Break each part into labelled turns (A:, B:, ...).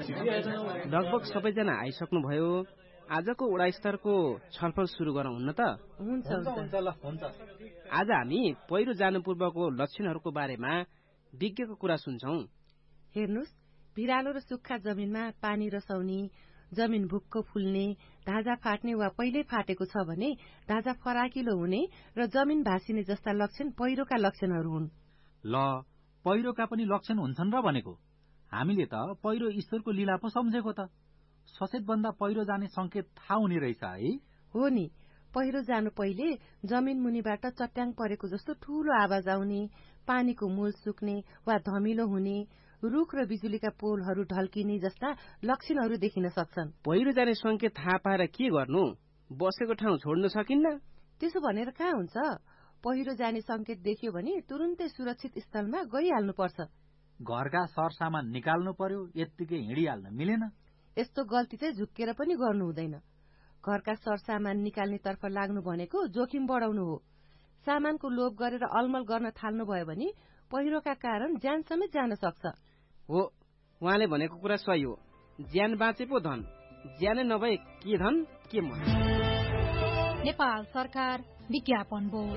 A: लगभग सबैजना आइसक्नुभयो। आजको वडा स्तरको छलफल सुरु गरौँ हुन्न त?
B: हुन्छ।
A: आज हामी पहिरो जानु पूर्वको लक्षणहरूको बारेमा विज्ञको कुरा सुन्छौं।
B: हेर्नुस्, भिरालो र सुक्खा जमिनमा पानी रसाउने, जमिन भुक्क फुल्ने, ढाँजा फाट्ने वा पहिल्यै फाटेको छ भने ढाँजा फराकिलो हुने र जमिन भासिने जस्ता लक्षण पहिरोका लक्षणहरू हुन्।
C: ल, पहिरोका पनि लक्षण हुन्छन् र भनेको। हामीले त पहिरो ईश्वरको लीला पो सम्झेको त। सचेत भन्दा पहिरो जाने संकेत थाहा हुने रहेछ है?
B: हो नि, पहिरो जानु पहिले जमिन मुनिबाट चट्याङ परेको जस्तो ठूलो आवाज आउने, पानीको मूल सुक्ने वा धमिलो हुने, रुख र बिजुलीका पोलहरू ढल्किने जस्ता लक्षणहरू देखिन सक्छन्।
A: पहिरो जाने संकेत थाहा पाएर के गर्नु? बसेको ठाउँ छोड्न सकिन्न?
B: त्यसो भनेर कहाँ हुन्छ? पहिरो जाने संकेत देखियो भने तुरुन्तै सुरक्षित स्थलमा गइहाल्नुपर्छ।
C: घरका सरसामान निकाल्नु पर्यो, यत्तिकै हिँडिहाल्न मिलेन?
B: यस्तो गल्ती चाहिँ झुक्केर पनि गर्नु हुँदैन। घरका सरसामान निकाल्नेतर्फ लाग्नु भनेको जोखिम बढाउनु हो। सामानको लोभ गरेर अलमल गर्न थाल्नुभयो भने पहिरोका कारण ज्यान समेत जान सक्छ।
A: हो, उहाँले भनेको कुरा सही हो। ज्यान बाँचे पो धन, ज्यानै नभए के धन के मन।
D: नेपाल सरकार विज्ञापन बोर्ड।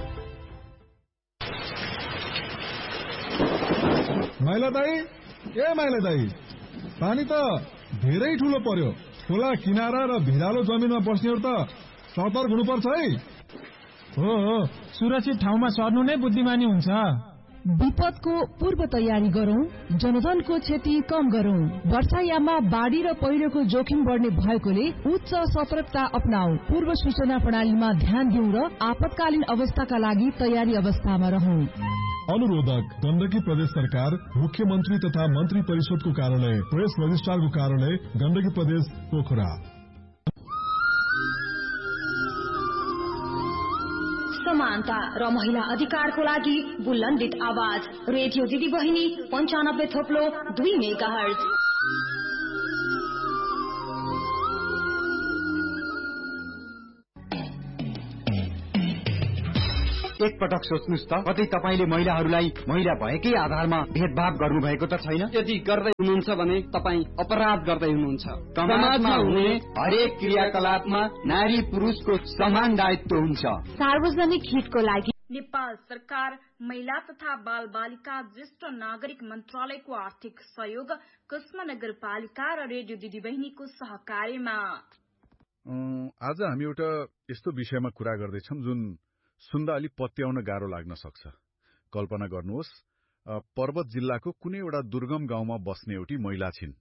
E: माइला दाई, माइला दाई, पानी त धेरै ठूलो पर्यो। खोला किनारा र भिरालो जमिनमा बस्नेहरू त सतर्क हुनुपर्छ है।
F: हो, सुरक्षित ठाउँमा सर्नु नै बुद्धिमानी हुन्छ।
G: विपदको पूर्व तयारी गरौं, जनधनको क्षति कम गरौं। वर्षायाममा बाढ़ी र पहिरोको जोखिम बढ्ने भएकोले उच्च सतर्कता अपनाऊ। पूर्व सूचना प्रणालीमा ध्यान दिउँ र आपतकालीन अवस्थाका लागि तयारी अवस्थामा रहौं।
E: अनुरोधक गण्डकी प्रदेश सरकार, मुख्यमन्त्री तथा मन्त्री परिषदको कार्यालय, प्रेस रजिस्ट्रारको कार्यालय, गण्डकी प्रदेश पोखरा।
H: समानता र महिला अधिकारको लागि बुलन्दित आवाज। रेडियो दिदी बहिनी 95.2 मेगाहर्ज।
I: एक पटक सोच्नुस् त, कतै तपाईले महिलाहरूलाई महिला भएकै आधारमा भेदभाव गर्नु भएको त छैन?
A: यदि गर्दै हुनुहुन्छ भने तपाई अपराध गर्दै हुनुहुन्छ।
I: समाजमा हुने हरेक क्रियाकलापमा नारी पुरुषको समान दायित्व हुन्छ।
H: सार्वजनिक हितको लागि
J: नेपाल सरकार महिला तथा बाल बालिका ज्येष्ठ नागरिक मन्त्रालयको आर्थिक सहयोग, कुस्मा नगरपालिका र रेडियो दिदी बहिनीको सहकार्यमा।
K: आज हामी एउटा यस्तो विषयमा कुरा गर्दैछौं जुन सुन्दा अलि पत्याउन गाह्रो लाग्न सक्छ। कल्पना गर्नुहोस्, पर्वत जिल्लाको कुनै एउटा दुर्गम गाउँमा बस्ने एउटी महिला छिन्,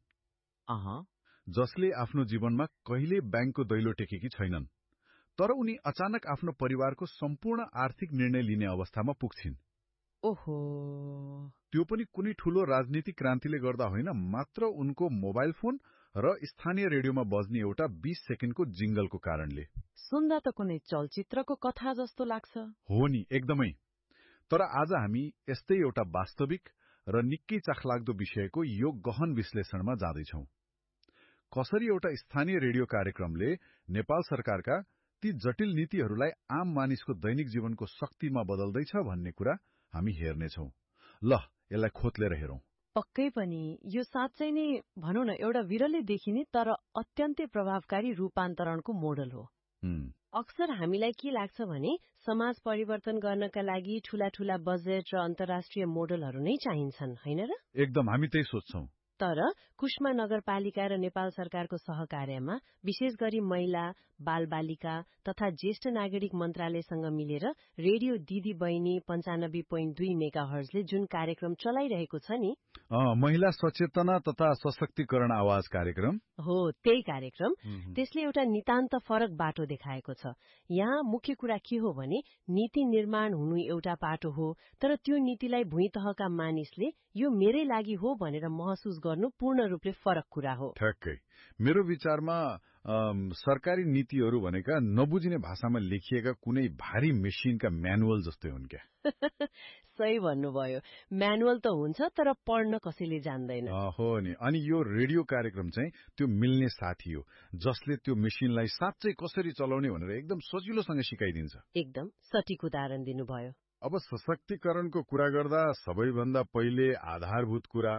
K: जसले आफ्नो जीवनमा कहिले ब्याङ्कको दैलो टेकेकी छैनन्। तर उनी अचानक आफ्नो परिवारको सम्पूर्ण आर्थिक निर्णय लिने अवस्थामा पुग्छिन्।
B: ओहो,
K: त्यो पनि कुनै ठूलो राजनीतिक क्रान्तिले गर्दा होइन, मात्र उनको मोबाइल फोन र स्थानीय रेडियोमा बज्ने एउटा 20 सेकेन्डको जिंगलको कारणले।
B: सुन्दा त कुनै चलचित्रको कथा जस्तो लाग्छ।
K: हो नि, एकदमै। तर आज हामी यस्तै एउटा वास्तविक र निकै चाखलाग्दो विषयको यो गहन विश्लेषणमा जाँदैछौं। कसरी एउटा स्थानीय रेडियो कार्यक्रमले नेपाल सरकारका ती जटिल नीतिहरूलाई आम मानिसको दैनिक जीवनको शक्तिमा बदल्दैछ भन्ने कुरा हामी हेर्नेछौं। ल, यसलाई खोतलेर हेरौं।
B: पक्कै पनि यो साँच्चै नै भनौं न एउटा विरलै देखिने तर अत्यन्तै प्रभावकारी रूपान्तरणको मोडल हो। अक्सर हामीलाई के लाग्छ भने समाज परिवर्तन गर्नका लागि ठूला ठूला बजेट र अन्तर्राष्ट्रिय मोडलहरू नै चाहिन्छन्, हैन र?
K: एकदम, हामी त्यही सोच्छौं।
B: तर कुस्मा नगरपालिका र नेपाल सरकारको सहकार्यमा विशेष गरी महिला, बालबालिका तथा ज्येष्ठ नागरिक मन्त्रालयसँग मिलेर रेडियो दिदी बहिनी 95.2 मेगाहर्जले जुन कार्यक्रम चलाइरहेको छ नि,
K: महिला सचेतना तथा सशक्तिकरण आवाज कार्यक्रम
B: हो, त्यही कार्यक्रम, त्यसले एउटा नितान्त फरक बाटो देखाएको छ। यहाँ मुख्य कुरा के हो भने नीति निर्माण हुनु एउटा बाटो हो, तर त्यो नीतिलाई भुइँतहका मानिसले यो मेरै लागि हो भनेर महसुस गर्नु पूर्ण रूपले फरक कुरा हो।
K: ठ्याक्कै। मेरो विचारमा सरकारी नीतिहरू भनेका नबुझिने भाषामा लेखिएका कुनै भारी मेसिनका म्यानुअल जस्तै हुन् क्या।
B: सही भन्नुभयो, म्यानुअल त हुन्छ तर पढ्न कसैले जान्दैन।
K: हो नि, अनि यो रेडियो कार्यक्रम चाहिँ त्यो मिल्ने साथी हो जसले त्यो मेसिनलाई साँच्चै कसरी चलाउने भनेर एकदम सजिलोसँग सिकाइदिन्छ।
B: एकदम सटीक उदाहरण दिनुभयो।
K: अब सशक्तिकरणको कुरा गर्दा सबैभन्दा पहिले आधारभूत कुरा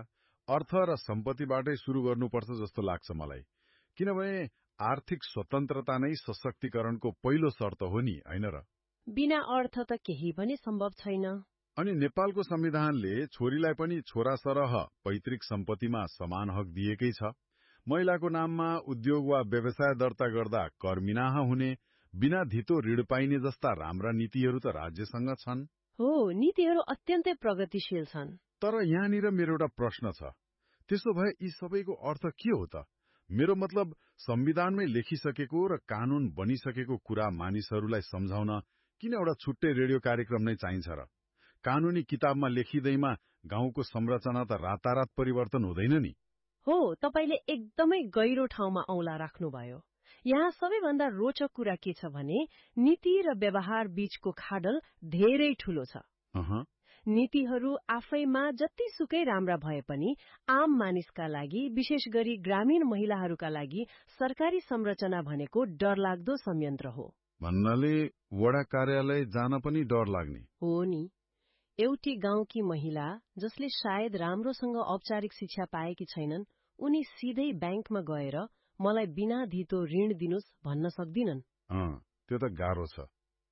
K: अर्थ र सम्पत्तिबाटै सुरु गर्नुपर्छ जस्तो लाग्छ मलाई, किनभने आर्थिक स्वतन्त्रता नै सशक्तिकरणको पहिलो शर्त हो नि, हैन र?
B: बिना अर्थ त केही पनि सम्भव छैन।
K: अनि नेपालको संविधानले छोरीलाई पनि छोरा सरह पैतृक सम्पत्तिमा समान हक दिएकै छ। महिलाको नाममा उद्योग वा व्यवसाय दर्ता गर्दा कर मिनाहा हुने, बिना धितो ऋण पाइने जस्ता राम्रा नीतिहरू त राज्यसँग छन्।
B: हो, नीतिहरू अत्यन्तै प्रगतिशील छन्।
K: तर यहाँनिर मेरो एउटा प्रश्न छ, त्यसो भए यी सबैको अर्थ के हो त? मेरो मतलब, संविधानमै लेखिसकेको र कानून बनिसकेको कुरा मानिसहरूलाई सम्झाउन किन एउटा छुट्टै रेडियो कार्यक्रम नै चाहिन्छ र? कानूनी किताबमा लेखिँदैमा गाउँको संरचना त रातारात परिवर्तन हुँदैन नि।
B: हो, तपाईले एकदमै गहिरो ठाउँमा औँला राख्नुभयो। यहाँ सबैभन्दा रोचक कुरा के छ भने नीति र व्यवहार बीचको खाडल धेरै ठूलो छ। नीतिहरू आफैमा जतिसुकै राम्रा भए पनि आम मानिसका लागि, विशेष गरी ग्रामीण महिलाहरूका लागि सरकारी संरचना भनेको डरलाग्दो संयन्त्र हो।
K: भन्नाले वडा कार्यालय जान पनि डर लाग्ने
B: हो नि। एउटी गाउँकी महिला जसले सायद राम्रोसँग औपचारिक शिक्षा पाएकी छैनन्, उनी सिधै ब्याङ्कमा गएर मलाई बिना धितो ऋण दिनुस् भन्न सक्दिनन्।
K: त्यो त गाह्रो छ।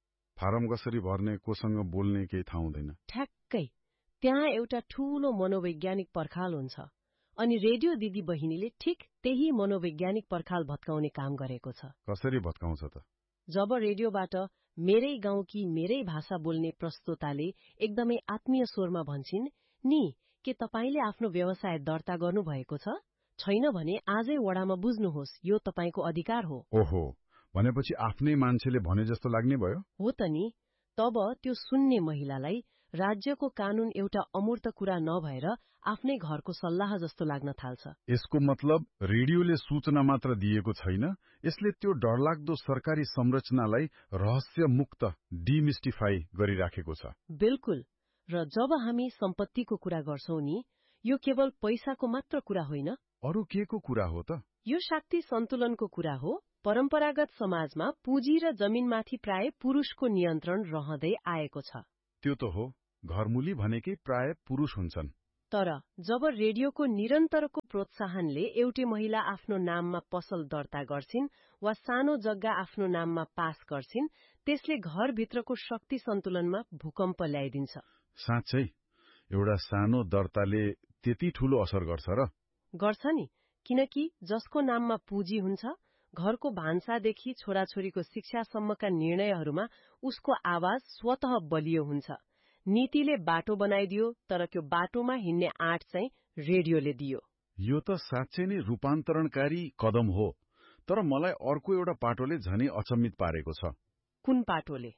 K: फारम कसरी भर्ने, कोसँग बोल्ने केही थाहा हुँदैन।
B: ठ्याक्कै त्यहाँ एउटा ठूलो मनोवैज्ञानिक पर्खाल हुन्छ। अनि रेडियो दिदी बहिनीले ठिक त्यही मनोवैज्ञानिक पर्खाल भत्काउने काम गरेको छ।
K: कसरी भत्काउँछ त?
B: जब रेडियोबाट मेरै गाउँकी मेरै भाषा बोल्ने प्रस्तोताले एकदमै आत्मीय स्वरमा भन्छन्, नि के तपाईले आफ्नो व्यवसाय दर्ता गर्नुभएको छ? छैन भने आजै वडामा बुझ्नुहोस्, यो तपाईको अधिकार हो।
K: ओहो, भनेपछि आफ्नै मान्छेले भने जस्तो लाग्ने भयो।
B: हो त नि। तब त्यो सुन्ने महिलालाई राज्यको कानून एउटा अमूर्त कुरा नभएर आफ्नै घरको सल्लाह जस्तो लाग्न थाल्छ।
K: यसको मतलब रेडियोले सूचना मात्र दिएको छैन, यसले त्यो डरलाग्दो सरकारी संरचनालाई रहस्य मुक्त डिमिस्टिफाई गरिराखेको छ।
B: बिल्कुल। र जब हामी सम्पत्तिको कुरा गर्छौं नि, यो केवल पैसाको मात्र कुरा होइन।
K: अरु के को कुरा हो त?
B: यो शक्ति सन्तुलनको कुरा हो। परम्परागत समाजमा पुँजी र जमिनमाथि प्राय पुरुषको नियन्त्रण रहँदै आएको छ।
K: त्यो त हो, घरमुली भनेकै प्राय पुरुष हुन्छन्।
B: तर जब रेडियोको निरन्तरको प्रोत्साहनले एउटी महिला आफ्नो नाममा पसल दर्ता गर्छिन् वा सानो जग्गा आफ्नो नाममा पास गर्छिन्, त्यसले घरभित्रको शक्ति सन्तुलनमा भूकम्प ल्याइदिन्छ।
K: साँच्चै एउटा सानो दर्ताले त्यति ठूलो असर गर्छ र?
B: गर्छ नि, किनकि जसको नाममा पुँजी हुन्छ, घरको भान्सादेखि छोराछोरीको शिक्षासम्मका निर्णयहरूमा उसको आवाज स्वतः बलियो हुन्छ। नीतिले बाटो बनाइदियो, तर त्यो बाटोमा हिँड्ने आँट चाहिँ रेडियोले दियो।
K: यो त साँच्चै नै रूपान्तरणकारी कदम हो। तर मलाई अर्को एउटा पाटोले झनै अचम्मित पारेको छ।
B: कुन पाटोले?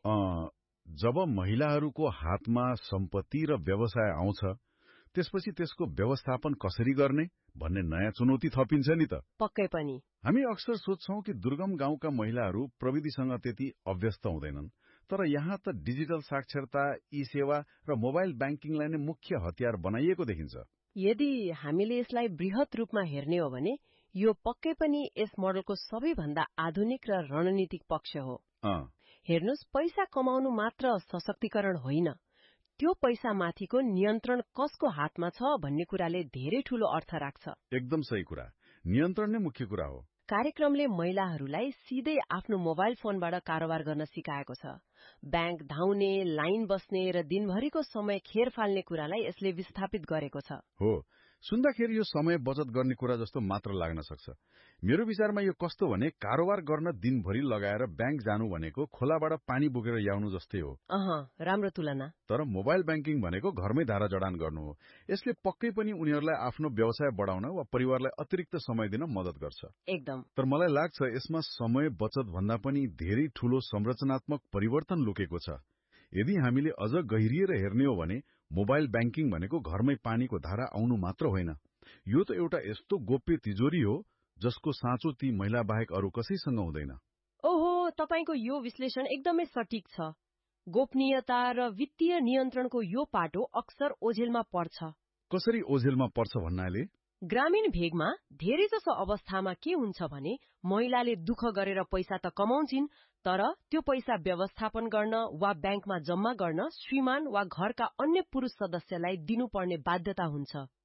K: जब महिलाहरूको हातमा सम्पत्ति र व्यवसाय आउँछ, त्यसपछि त्यसको व्यवस्थापन कसरी गर्ने भन्ने नयाँ चुनौती थपिन्छ नि त।
B: पक्कै पनि।
K: हामी अक्सर सोच्छौं कि दुर्गम गाउँका महिलाहरू प्रविधिसँग त्यति अभ्यस्त हुँदैनन्, तर यहाँ त डिजिटल साक्षरता, ई सेवा र मोबाइल ब्याङ्किङलाई नै मुख्य हतियार बनाइएको देखिन्छ।
B: यदि हामीले यसलाई बृहत रूपमा हेर्ने हो भने यो पक्कै पनि यस मोडलको सबैभन्दा आधुनिक र रणनीतिक पक्ष हो। हेर्नुस्, पैसा कमाउनु मात्र सशक्तिकरण होइन, त्यो पैसा माथिको नियन्त्रण कसको हातमा छ भन्ने कुराले धेरै ठूलो अर्थ राख्छ।
K: एकदम सही कुरा, नियन्त्रण नै मुख्य कुरा हो।
B: कार्यक्रमले महिलाहरूलाई सिधै आफ्नो मोबाइल फोनबाट कारोबार गर्न सिकाएको छ। ब्याङ्क धाउने, लाइन बस्ने र दिनभरिको समय खेर फाल्ने कुरालाई यसले विस्थापित गरेको छ।
K: हो, सुन्दाखेरि यो समय बचत गर्ने कुरा जस्तो मात्र लाग्न सक्छ। मेरो विचारमा यो कस्तो भने कारोबार गर्न दिनभरि लगाएर ब्याङ्क जानु भनेको खोलाबाट पानी बोकेर ल्याउनु जस्तै हो।
B: राम्रो तुलना।
K: तर मोबाइल ब्याङ्किङ भनेको घरमै धारा जडान गर्नु हो। यसले पक्कै पनि उनीहरूलाई आफ्नो व्यवसाय बढाउन वा परिवारलाई अतिरिक्त समय दिन मद्दत गर्छ।
B: एकदम।
K: तर मलाई लाग्छ यसमा समय बचत भन्दा पनि धेरै ठूलो संरचनात्मक परिवर्तन लुकेको छ। यदि हामीले अझ गहिरिएर हेर्ने हो भने मोबाइल ब्याङ्किङ भनेको घरमै पानीको धारा आउनु मात्र होइन, यो त एउटा यस्तो गोप्य तिजोरी हो जसको साँचो ती महिला बाहेक अरू कसैसँग हुँदैन।
B: ओहो, तपाईको यो विश्लेषण एकदमै सटीक छ। गोपनीयता र वित्तीय नियन्त्रणको यो पाटो अक्सर ओझेलमा पर्छ।
K: कसरी ओझेलमा पर्छ भन्नाले?
B: ग्रामीण भेगमा धेरैजसो अवस्थामा के हुन्छ भने महिलाले दुःख गरेर पैसा त कमाउँछिन्, तर त्यो पैसा व्यवस्थापन गर्न वा ब्याङ्कमा जम्मा गर्न श्रीमान वा घरका अन्य पुरुष सदस्यलाई दिनुपर्ने बाध्यता हुन्छ।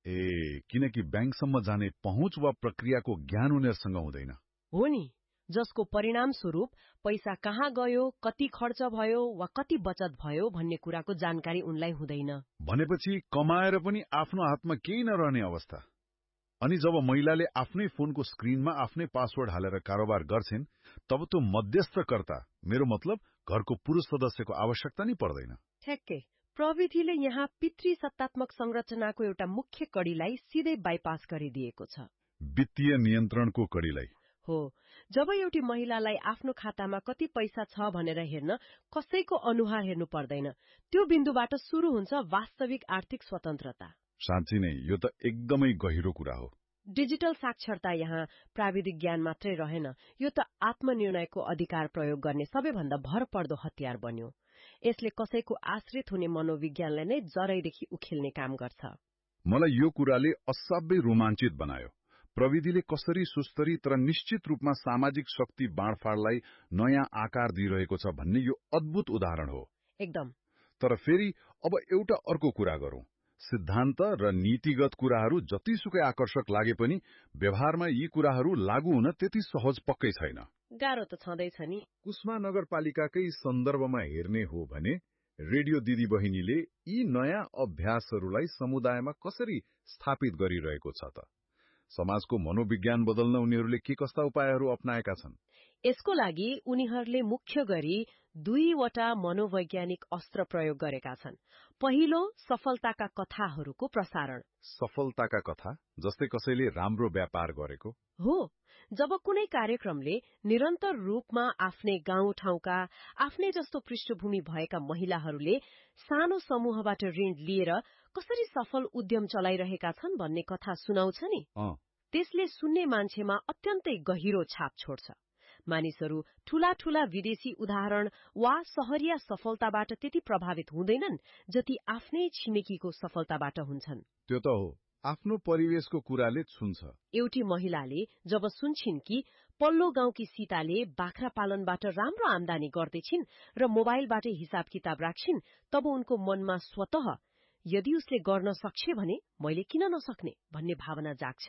K: किनकि ब्याङ्कसम्म जाने पहुँच वा प्रक्रियाको ज्ञान उनीहरूसँग हुँदैन।
B: हो नि, जसको परिणाम स्वरूप पैसा कहाँ गयो, कति खर्च भयो वा कति बचत भयो भन्ने कुराको जानकारी उनलाई हुँदैन।
K: भनेपछि कमाएर पनि आफ्नो हातमा केही नरहने अवस्था। अनि जब महिलाले आफ्नै फोनको स्क्रिनमा आफ्नै पासवर्ड हालेर कारोबार गर्छिन्, तब त्यो मध्यस्थकर्ता, मेरो मतलब घरको पुरुष सदस्यको आवश्यकता नै पर्दैन।
B: ठ्याक्कै, प्रविधिले यहाँ पितृसत्तात्मक संरचनाको एउटा मुख्य कड़ीलाई सिधै बाइपास गरिदिएको छ,
K: वित्तीय नियन्त्रणको कड़ीलाई।
B: हो, जब एउटी महिलालाई आफ्नो खातामा कति पैसा छ भनेर हेर्न कसैको अनुहार हेर्नु पर्दैन, त्यो बिन्दुबाट शुरू हुन्छ वास्तविक आर्थिक स्वतन्त्रता।
K: साँच्चै नै यो त एकदमै गहिरो कुरा हो।
B: डिजिटल साक्षरता यहाँ प्राविधिक ज्ञान मात्रै रहेन, यो त आत्मनिर्णयको अधिकार प्रयोग गर्ने सबैभन्दा भरपर्दो हतियार बन्यो। यसले कसैको आश्रित हुने मनोविज्ञानलाई नै जरैदेखि उखेल्ने काम गर्छ।
K: मलाई यो कुराले असाध्यै रोमाञ्चित बनायो। प्रविधिले कसरी सुस्तरी तर निश्चित रूपमा सामाजिक शक्ति बाँडफाँडलाई नयाँ आकार दिइरहेको छ भन्ने यो अद्भुत उदाहरण हो।
B: एकदम।
K: तर फेरि अब एउटा अर्को कुरा गरौं। सिद्धान्त र नीतिगत कुराहरू जतिसुकै आकर्षक लागे पनि व्यवहारमा यी कुराहरू लागू हुन त्यति सहज पक्कै छैन।
B: गाह्रो त छँदैछ नि।
K: कुस्मा नगरपालिकाकै सन्दर्भमा हेर्ने हो भने रेडियो दिदी बहिनीले यी नयाँ अभ्यासहरूलाई समुदायमा कसरी स्थापित गरिरहेको छ त? समाजको मनोविज्ञान बदल्न उनीहरूले के कस्ता उपायहरू अपनाएका छन्?
B: यसको लागि उनीहरूले मुख्य गरी दुईवटा मनोवैज्ञानिक अस्त्र प्रयोग गरेका छन्। पहिलो, सफलताका कथाहरूको प्रसारण।
K: सफलताका कथा जस्तै कसैले राम्रो व्यापार गरेको
B: हो। जब कुनै कार्यक्रमले निरन्तर रूपमा आफ्नै गाउँठाउँका आफ्नै जस्तो पृष्ठभूमि भएका महिलाहरूले सानो समूहबाट ऋण लिएर कसरी सफल उद्यम चलाइरहेका छन् भन्ने कथा सुनाउँछ नि, त्यसले सुन्ने मान्छेमा अत्यन्तै गहिरो छाप छोड्छ। मानिसहरू ठूला ठूला विदेशी उदाहरण वा शहरिया सफलताबाट त्यति प्रभावित हुँदैनन् जति आफ्नै छिमेकीको सफलताबाट हुन्छन्।
K: त्यो त हो, आफ्नो परिवेशको कुराले छुन्छ।
B: एउटी महिलाले जब सुन्छिन् कि पल्लो गाउँकी सीताले बाख्रा पालनबाट राम्रो आमदानी गर्दैछिन् र मोबाइलबाट हिसाब किताब राख्छिन्, तब उनको मनमा स्वतः यदि उसले गर्न सक्छे भने मैले किन नसक्ने भन्ने भावना जाग्छ।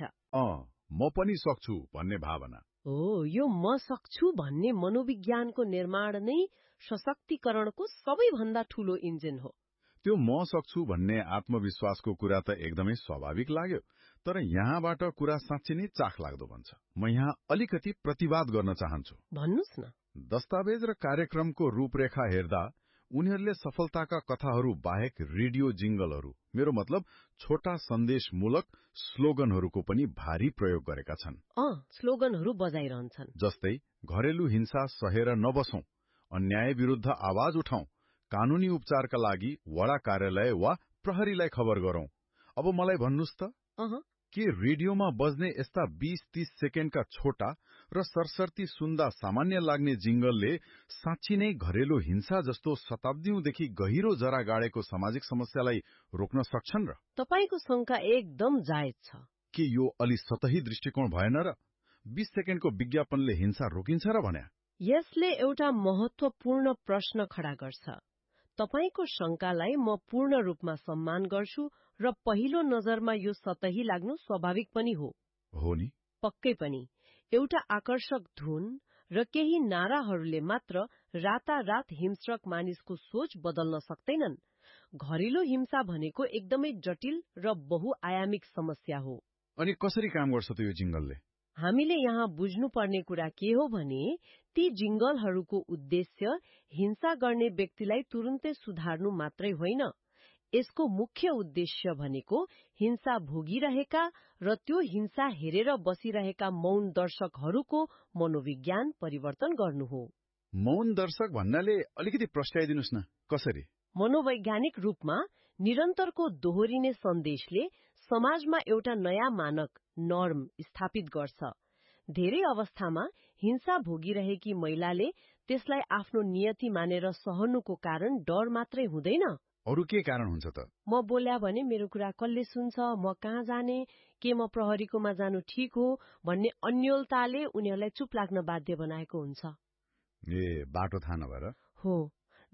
K: म पनि सक्छु भन्ने भावना।
B: यो म सक्छु भन्ने मनोविज्ञानको निर्माण नै सशक्तिकरणको सबैभन्दा ठूलो इन्जिन हो।
K: त्यो म सक्छु भन्ने आत्मविश्वासको कुरा त एकदमै स्वाभाविक लाग्यो, तर यहाँबाट कुरा साँच्चै नै चाख लाग्दो बन्छ। म यहाँ अलिकति प्रतिवाद गर्न चाहन्छु।
B: भन्नुस् न।
K: दस्तावेज र कार्यक्रमको रूपरेखा हेर्दा उनीहरूले सफलताका कथाहरू बाहेक रेडियो जिंगलहरू, मेरो मतलब छोटा सन्देशमूलक स्लोगनहरूको पनि भारी प्रयोग गरेका छन्।
B: स्लोगनहरू बजाइरहन्छन्,
K: जस्तै घरेलु हिंसा सहेर नबसौं, अन्याय विरुद्ध आवाज उठाउँ, कानूनी उपचारका लागि वडा कार्यालय वा प्रहरीलाई खबर गरौं। अब मलाई भन्नुस् त, के रेडियोमा बज्ने यस्ता 20-30 सेकेन्डका छोटा र सरसर्ती सुन्दा सामान्य लाग्ने जिंगलले साँच्ची नै घरेलु हिंसा जस्तो शताब्दीौंदेखि गहिरो जरा गाडेको सामाजिक समस्यालाई रोक्न सक्छन् र?
B: तपाईको शंका एकदम जायज छ।
K: के यो अलि सतही दृष्टिकोण भएन र? 20 सेकेन्डको विज्ञापनले हिंसा रोकिन्छ र भन्या?
B: यसले एउटा महत्वपूर्ण प्रश्न खडा गर्छ। तपाईको शंकालाई म पूर्ण रूपमा सम्मान गर्छु र पहिलो नजरमा यो सतही लाग्नु स्वाभाविक पनि हो।
K: हो नि?
B: पक्कै पनि। एउटा आकर्षक धुन र केही नाराहरूले मात्र रातारात हिंस्रक मानिसको सोच बदल्न सक्दैनन्। घरेलु हिंसा भनेको एकदमै जटिल र बहुआयामिक समस्या हो।
K: अनि कसरी काम गर्छ त यो जिंगलले?
B: हामीले यहाँ बुझ्नुपर्ने कुरा के हो भने ती जिंगलहरूको उद्देश्य हिंसा गर्ने व्यक्तिलाई तुरुन्तै सुधार्नु मात्रै होइन। यसको मुख्य उद्देश्य भनेको हिंसा भोगिरहेका र त्यो हिंसा हेरेर बसिरहेका मौन दर्शकहरूको मनोविज्ञान परिवर्तन गर्नु हो।
K: मौन दर्शक भन्नाले अलिकति प्रस्ट्याइदिनुस् न, कसरी?
B: मनोवैज्ञानिक रूपमा निरन्तरको दोहोरिने सन्देशले समाजमा एउटा नयाँ मानक नर्म स्थापित गर्छ। धेरै अवस्थामा हिंसा भोगिरहेकी महिलाले त्यसलाई आफ्नो नियति मानेर सहनुको कारण डर मात्रै हुँदैन।
K: अरु के कारण हुन्छ त?
B: म बोल्या भने मेरो कुरा कसले सुन्छ, म कहाँ जाने, के म प्रहरीकोमा जानु ठिक हो भन्ने अन्योलताले उनीहरूलाई चुप लाग्न बाध्य बनाएको हुन्छ।
K: बाटो थाहा नभएर?
B: हो।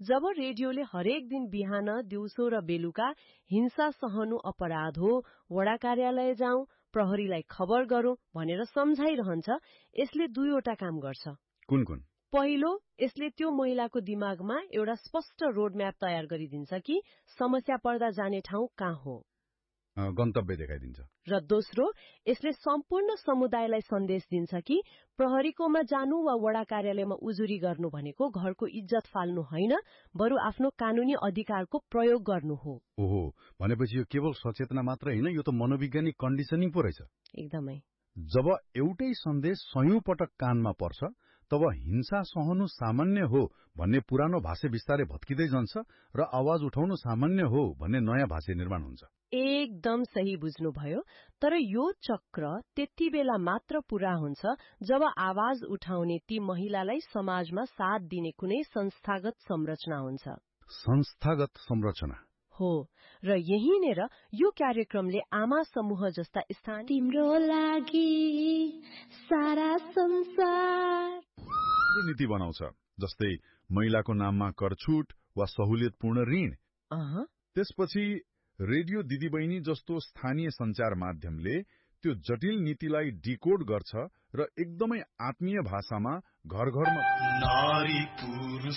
B: जब रेडियोले हरेक दिन बिहान दिउँसो र बेलुका हिंसा सहनु अपराध हो, वडा कार्यालय जाउँ, प्रहरीलाई खबर गरौं भनेर सम्झाइरहन्छ, यसले दुईवटा काम गर्छ।
K: कुन कुन?
B: पहिलो, यसले त्यो महिलाको दिमागमा एउटा स्पष्ट रोडम्याप तयार गरिदिन्छ कि समस्या पर्दा जाने ठाउँ कहाँ हो,
K: गन्तव्य देखाइदिन्छ।
B: र दोस्रो, यसले सम्पूर्ण समुदायलाई सन्देश दिन्छ कि प्रहरीकोमा जानु वा वडा कार्यालयमा उजुरी गर्नु भनेको घरको इज्जत फाल्नु होइन, बरु आफ्नो कानूनी अधिकारको प्रयोग गर्नु हो।
K: ओहो, भनेपछि यो केवल सचेतना मात्र होइन, यो त मनोवैज्ञानिक कन्डिसनिङ पो रहेछ।
B: एकदमै।
K: जब एउटै सन्देश सयौं पटक कानमा पर्छ, तब हिंसा सहनु सामान्य हो भन्ने पुरानो भाषा बिस्तारै भत्किँदै जान्छ र आवाज उठाउनु सामान्य हो भन्ने नयाँ भाषा निर्माण हुन्छ।
B: एकदम सही बुझ्नुभयो। तर यो चक्र त्यति बेला मात्र पूरा हुन्छ जब आवाज उठाउने ती महिलालाई समाजमा साथ दिने कुनै संस्थागत संरचना हुन्छ।
K: संस्थागत संरचना
B: हो, र यहीँनेर यो कार्यक्रमले आमा समूह जस्ता स्थान
L: तिम्रो लागि सारा संसार
K: नीति बनाउँछ, जस्तै महिलाको नाममा करछुट वा सहुलियतपूर्ण ऋण। त्यसपछि रेडियो दिदीबहिनी जस्तो स्थानीय संचार माध्यमले त्यो जटिल नीतिलाई डिकोड गर्छ र एकदमै आत्मीय भाषामा घर घरमा
M: नारी पुरुष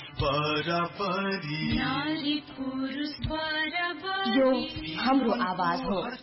M: बराबरी
H: यो हाम्रो आवाज हो।